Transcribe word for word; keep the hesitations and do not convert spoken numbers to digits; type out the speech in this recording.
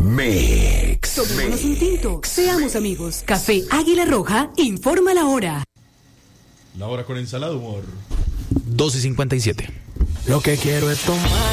Mix. Tomémonos un tinto, seamos amigos. Café Águila Roja informa la hora. La hora con ensalada humor. doce cincuenta y siete. Lo que quiero es tomar.